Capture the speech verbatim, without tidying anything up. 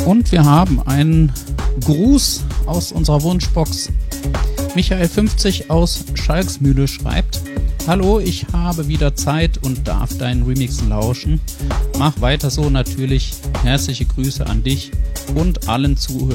Und wir haben einen Gruß aus unserer Wunschbox. Michael fünfzig aus Schalksmühle schreibt: Hallo, ich habe wieder Zeit und darf deinen Remixen lauschen. Mach weiter so natürlich. Herzliche Grüße an dich und allen Zuhörern